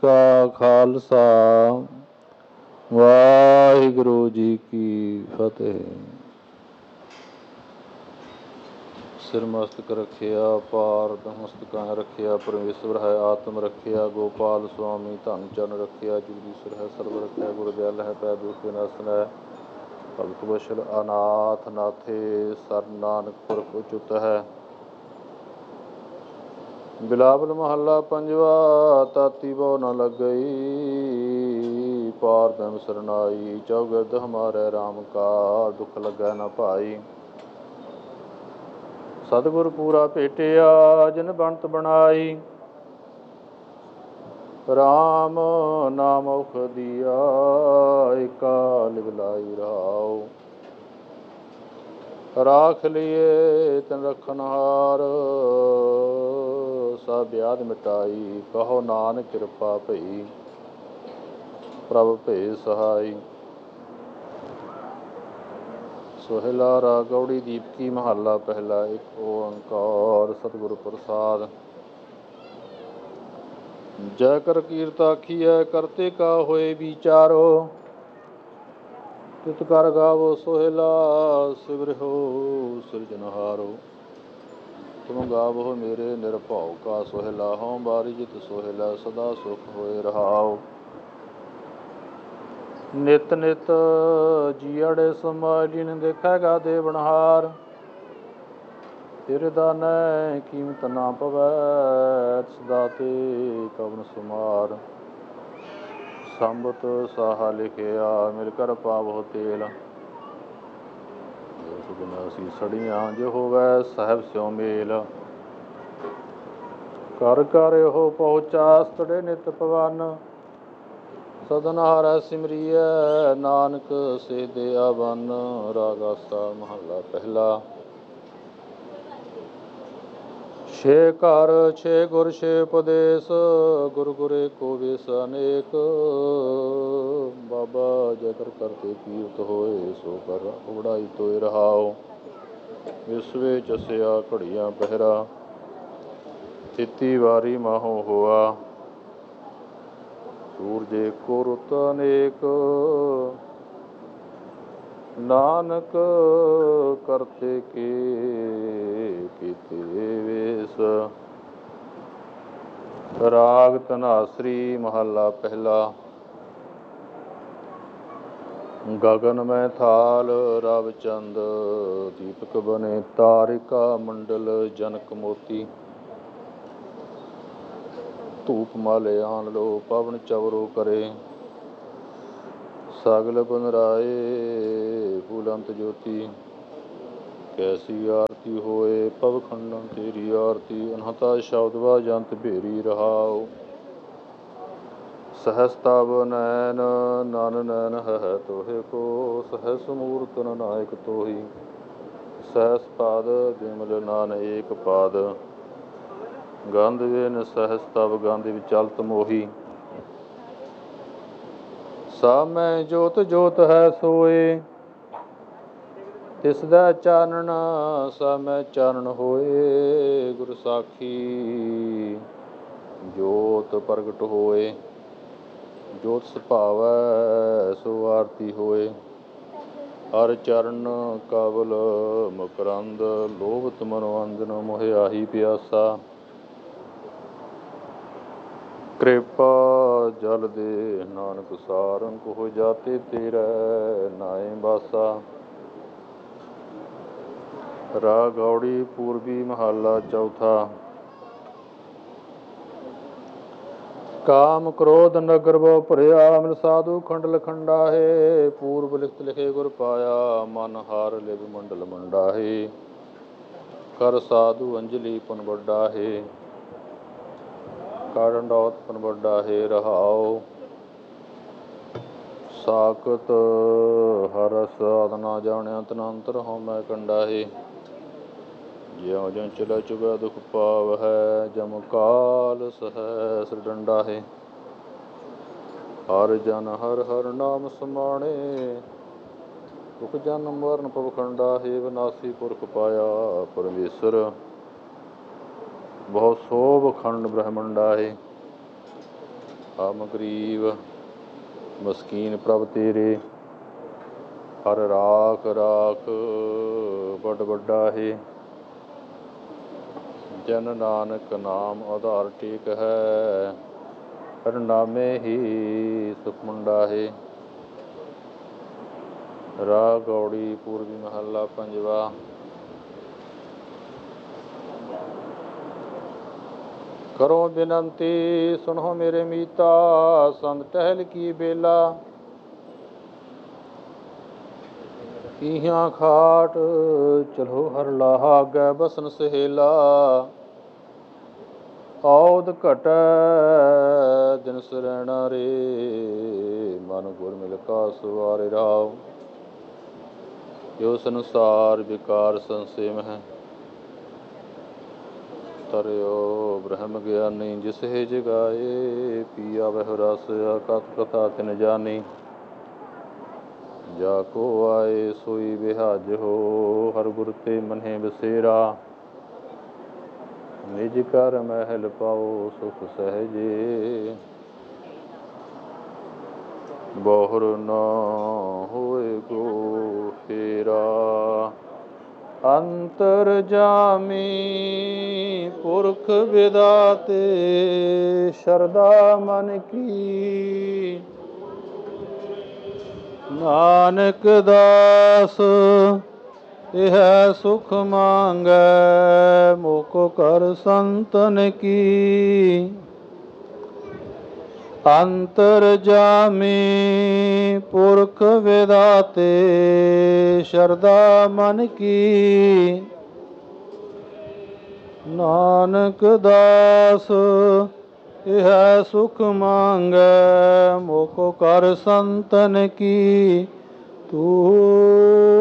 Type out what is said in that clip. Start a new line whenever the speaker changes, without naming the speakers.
ਕਾ ਖਾਲਸਾ ਵਾਹਿਗੁਰੂ ਜੀ ਕੀ ਫਤਿਹ। ਸਿਰ ਮਸਤਕ ਰੱਖਿਆ ਪਾਰਦ ਮਸਤਕਾਂ ਰੱਖਿਆ, ਪਰਮੇਸ਼ਵਰ ਹੈ ਆਤਮ ਰੱਖਿਆ, ਗੋਪਾਲ ਸੁਆਮੀ ਧਨ ਚਰਨ ਰੱਖਿਆ, ਜੁਗਦੀਸ਼ਰ ਹੈ ਸਰਬ ਰੱਖਿਆ, ਗੁਰਦਿਆਲ ਹੈ ਪੈ ਦੁਖ ਵਿਨਾਸ਼ਨ ਹੈ, ਭਗਤ ਵਸ਼ਲ ਅਨਾਥ ਨਾਥੇ ਸਰ ਨਾਨਕ ਪੁਰਖ ਉਚੁਤ ਹੈ। ਬਿਲਾਵਲ ਮਹੱਲਾ ਪੰਜਵਾ। ਤਾਤੀ ਬਹੁ ਨ ਲੱਗਈ ਪਾਰ ਬ੍ਰਹਮ ਸਰਨਾਈ, ਚੌਗਿਰਦ ਹਮਾਰੇ ਰਾਮ ਕਾ ਦੁਖ ਲੱਗੈ ਨ ਭਾਈ। ਸਤਿਗੁਰ ਪੂਰਾ ਭੇਟਿਆ ਜਿਨ ਬਣਤ ਬਣਾਈ, ਰਾਮ ਨਾਮ ਔਖ ਦੀਆ ਏਕਾ ਲਿਵਲਾਈ ਰਹਾਉ। ਰਾਖ ਲਿਏ ਤਿਨ ਰਖਨਹਾਰ ਸਭ ਵਿਆਧ ਮਿਟਾਈ, ਕਹੋ ਨਾਨਕ ਕਿਰਪਾ ਭਈ ਪ੍ਰਭ ਭੇ ਸਹਾਈ। ਸੋਹਿਲਾ ਰਾਗ ਗੌੜੀ ਦੀਪਕੀ ਮਹੱਲਾ ਪਹਿਲਾ। ਇੱਕ ਓੰਕਾਰ ਸਤਿਗੁਰ ਪ੍ਰਸਾਦ। ਜੈ ਕਰ ਕੀਰਤ ਆਖੀਐ ਕਰਤੇ ਕਾ ਹੋਏ ਵਿਚਾਰੋ, ਤਿਤ ਕਰ ਗਾਵੋ ਸੋਹਿਲਾ ਸਿਵਰਿਓ ਸਿਰਜਨਹਾਰੋ। ਤੁਮ ਗਾਵੋ ਮੇਰੇ ਨਿਰਭਉ ਕਾ ਸੋਹਿਲਾ, ਹਉ ਬਾਰੀ ਜਿਤ ਸੋਹਿਲਾ ਸਦਾ ਸੁਖ ਹੋਏ ਰਹਾਉ। ਨਿਤ ਨਿਤ ਜੀਅੜੇ ਸਮਾਇ ਜਿਨ ਦੇਖੈਗਾ ਦੇਵਨਹਾਰ, ਤੇਰੇ ਦਾਨੈ ਕੀਮਤ ਨਾ ਪਵੈ ਤਿਸ ਦਾਤੇ ਕਵਣ ਸੁਮਾਰ। ਸੰਬਤ ਸਾਹਾ ਲਿਖਿਆ ਮਿਲ ਕਰ ਪਾਵਹੁ ਤੇਲ, ਸੁਬਨਾਸੀ ਸੜੀਆਂ ਜੋ ਹੋਵੈ ਸਾਹਿਬ ਸਿਉ ਮੇਲ। ਘਰ ਘਰ ਇਹੋ ਪਹੁੰਚਾ ਸਤੜੇ ਨਿਤ ਪਵਨ, ਸਦਨਹਾਰੈ ਸਿਮਰੀਐ ਨਾਨਕ ਸੇ ਦਿਆ ਬਨ। ਰਾਗ ਆਸਾ ਮਹੱਲਾ ਪਹਿਲਾ। ਛੇ ਘਰ ਛੇ ਗੁਰ ਛੇ ਉਪਦੇਸ, ਗੁਰ ਗੁਰ ਏਕੋ ਵੇਸ ਅਨੇਕ। ਬਾਬਾ ਜੈ ਕਰ ਕਰਤੇ ਕੀਰਤ ਹੋਏ, ਸੋ ਕਰ ਉਗੜਾਈ ਤੋਇ ਰਹਾਉ। ਵਿਸਵੇ ਚਸਿਆ ਘੜੀਆਂ ਪਹਿਰਾ, ਤੀਤੀ ਵਾਰੀ ਮਾਹੋ ਹੋਆ। ਸੂਰਜ ਏਕੋ ਰੁੱਤ ਅਨੇਕ, ਨਾਨਕ ਕਰਤੇ ਕੇ ਕੀਤੇ ਵੇਸ। ਰਾਗ ਧਨਾਸਰੀ ਮਹੱਲਾ ਪਹਿਲਾ। ਗਗਨ ਮੈਂ ਥਾਲ ਰਵ ਚੰਦ, ਦੀਪਕ ਬਨੇ ਤਾਰਿਕਾ ਮੰਡਲ ਜਨਕ ਮੋਤੀ। ਧੂਪ ਮਾਲੇ ਆਨ ਲੋ ਪਵਨ ਚਵਰੋ ਕਰੇ, ਸਗਲ ਬਨ ਰਾਏ ਫੂਲੰਤ ਜੋਤੀ। ਕੈਸੀ ਆਰਤੀ ਹੋਏ ਪਵ ਖੰਡਨ ਤੇਰੀ ਆਰਤੀ, ਅਨਹਤਾ ਸ਼ਬਦ ਵਾਜੰਤ ਭੇਰੀ ਰਹਾਉ। ਸਹਸ ਤਵ ਨੈਨ ਨਨ ਨੈਨ ਹੈ ਤੋਹਿ ਕੋ, ਸਹਸ ਮੂਰਤ ਨਾਇਕ ਤੋਹੀ। ਸਹਸ ਪਾਦ ਬਿਮਲ ਨਾਨ ਏਕ ਪਾਦ, ਗੰਧ ਬਿਨ ਸਹਸ ਤਵ ਗੰਧ ਵਿਚਲਤ ਮੋਹੀ। ਸਭ ਮੈਂ ਜੋਤ ਜੋਤ ਹੈ ਸੋਏ, ਤਿਸ ਦਾ ਚਾਨਣ ਸਭ ਮੈਂ ਚਾਨਣ ਹੋਏ। ਗੁਰ ਸਾਖੀ ਜੋਤ ਪ੍ਰਗਟ ਹੋਏ, ਜੋਤ ਸੁਭਾਵੈ ਸੋ ਆਰਤੀ ਹੋਏ। ਹਰ ਚਰਨ ਕਵਲ ਮਕਰੰਦ, ਲੋਭਤ ਮਨੋਅੰਜਨ ਮੋਹਿ ਆਹੀ ਪਿਆਸਾ। ਕਿਰਪਾ ਜਲ ਦੇ ਨਾਨਕ ਸਾਰੰ, ਕੋਹ ਜਾਤੇ ਤੇਰੈ ਨਾਏ ਬਾਸਾ। ਰਾਗ ਗੌੜੀ ਪੂਰਬੀ ਮਹੱਲਾ ਚੌਥਾ। ਕਾਮ ਕ੍ਰੋਧ ਨਗਰ ਬਹੁ ਭਰਿਆ, ਮਿਲ ਸਾਧੂ ਖੰਡਲ ਖੰਡਾਹੇ। ਪੂਰਬ ਲਿਖਤ ਲਿਖੇ ਗੁਰ ਪਾਇਆ, ਮਨ ਹਾਰ ਲਿਵ ਮੰਡਲ ਮੰਡਾਹੇ। ਕਰ ਸਾਧੂ ਅੰਜਲੀ ਪੁਨ ਵੱਡਾਹੇ, ਕਰ ਡੰਡੌਤ ਪੁਨ ਵੱਡਾਹੇ ਰਹਾਉ। ਸਾਕਤ ਹਰ ਸਾਧਨਾ ਜਾਣਿਆ, ਤਨ ਅੰਤਰ ਹਉਮੈ ਕੰਡਾਹੇ। ਜਿਉ ਜਿਉ ਚਲੈ ਚੁਭੈ ਦੁਖ ਪਾਵਹਿ, ਜਮ ਕਾਲ ਸਹੈ ਸਿਰ ਡੰਡਾਹੇ। ਹਰਿ ਜਨ ਹਰਿ ਹਰਿ ਨਾਮ ਸਮਾਣੇ, ਦੁਖ ਜਨਮ ਮਰਨ ਭਵ ਖੰਡਾਹੇ। ਵਿਨਾਸੀ ਪੁਰਖ ਪਾਇਆ ਪਰਮੇਸ਼ਰ, ਬਹੁ ਸੋਭ ਖੰਡ ਬ੍ਰਹਮੰਡਾਹੇ। ਹਮ ਗਰੀਬ ਮਸਕੀਨ ਪ੍ਰਭ ਤੇਰੇ, ਹਰ ਰਾਖ ਰਾਖ ਬੜ ਵੱਡਾ ਹੈ। ਜਨ ਨਾਨਕ ਨਾਮ ਆਧਾਰ ਟੇਕ ਹੈ, ਹਰ ਨਾਮੇ ਹੀ ਸੁਖ ਮੁੰਡਾ ਹੈ। ਰਾਗ ਗੌੜੀ ਪੂਰਬੀ ਮਹੱਲਾ ਪੰਜਵਾ। ਕਰੋ ਬਿਨੰਤੀ ਸੁਣੋ ਮੇਰੇ ਮੀਤਾ, ਸੰਗ ਟਹਿਲ ਕੀ ਬੇਲਾ। ਕੀਹਾਂ ਖਾਟ ਚਲੋ ਹਰ ਲਾਹਾ, ਅੱਗੇ ਬਸਨ ਸਹੇਲਾ। ਔਦ ਘਟੈ ਦਿਨ ਸਰੈਣਾ ਰੇ, ਮਨ ਗੁਰ ਮਿਲ ਕਾ ਸਵਾਰੇ ਰਾਉ। ਜੋ ਸੰਸਾਰ ਵਿਕਾਰ ਸੰਸੇਮ ਹੈ, ਤਰਿਓ ਬ੍ਰਹਮ ਗਿਆਨੀ। ਜਿਸ ਹੈ ਜਗਾਏ ਪੀਆ ਵਹਿ ਰਸ, ਅਕਥ ਕਥਾ ਤਿਨ ਜਾਨੀ। ਜਾ ਕੋ ਆਏ ਸੋਈ ਬਿਹਾਜ ਹੋ, ਹਰ ਗੁਰ ਤੇ ਮਨਹਿ ਬਸੇਰਾ। ਨਿਜ ਕਰ ਮਹਿਲ ਪਾਓ ਸੁਖ ਸਹਿਜੇ, ਬਹੁਰ ਨਾ ਹੋਏ ਕੋ ਫੇਰਾ। ਅੰਤਰ ਜਾਮੀ ਪੁਰਖ ਵਿਦਾਤੇ, ਸ਼ਰਧਾ ਮਨ ਕੀ। ਨਾਨਕ ਦਾਸ ਇਹ ਸੁਖ ਮੰਗੈ, ਮੁਖ ਕਰ ਸੰਤਨ ਕੀ। ਅੰਤਰ ਜਾਮੀ ਪੁਰਖ ਵਿਦਾਤੇ, ਸ਼ਰਧਾ ਮਨ ਕੀ। ਨਾਨਕ ਦਾਸ ਇਹ ਸੁਖ ਮੰਗੈ, ਮੁਖ ਕਰ ਸੰਤਨ ਕੀ। ਤੂੰ